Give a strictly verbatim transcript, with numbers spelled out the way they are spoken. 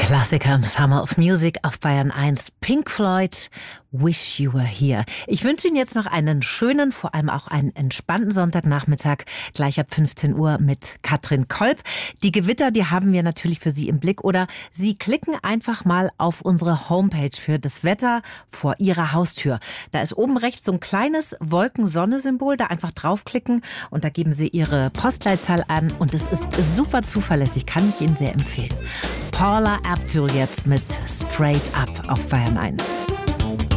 Klassiker im Summer of Music auf Bayern eins. Pink Floyd, Wish You Were Here. Ich wünsche Ihnen jetzt noch einen schönen, vor allem auch einen entspannten Sonntagnachmittag, gleich ab fünfzehn Uhr mit Katrin Kolb. Die Gewitter, die haben wir natürlich für Sie im Blick. Oder Sie klicken einfach mal auf unsere Homepage für das Wetter vor Ihrer Haustür. Da ist oben rechts so ein kleines Wolken-Sonne-Symbol. Da einfach draufklicken und da geben Sie Ihre Postleitzahl an. Und es ist super zuverlässig, kann ich Ihnen sehr empfehlen. Paula Abdul jetzt mit Straight Up auf Bayern eins.